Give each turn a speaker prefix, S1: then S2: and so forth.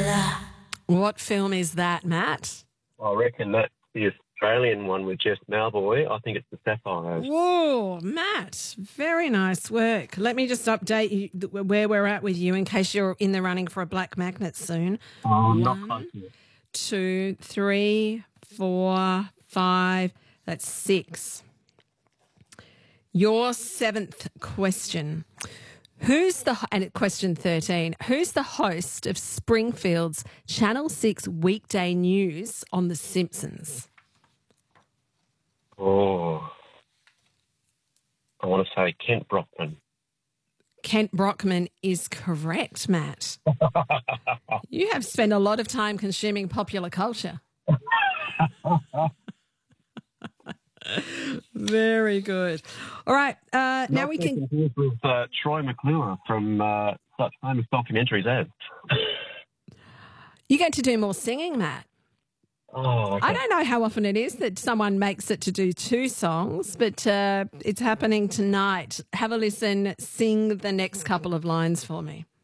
S1: What film is that, Matt?
S2: I reckon that's the Australian one with Jess Malboy. I think it's The Sapphires.
S1: Whoa, Matt, very nice work. Let me just update you where we're at with you in case you're in the running for a Black Magnet soon.
S2: Not close yet.
S1: 2, 3, 4, 5. That's 6. Your 7th question. And question 13, who's the host of Springfield's Channel 6 weekday news on The Simpsons?
S2: Oh, I want to say Kent Brockman.
S1: Kent Brockman is correct, Matt. You have spent a lot of time consuming popular culture. Very good. All right, now we can...
S2: With Troy McClure from such famous documentaries as.
S1: You get to do more singing, Matt.
S2: Oh, okay.
S1: I don't know how often it is that someone makes it to do 2 songs, but it's happening tonight. Have a listen. Sing the next couple of lines for me.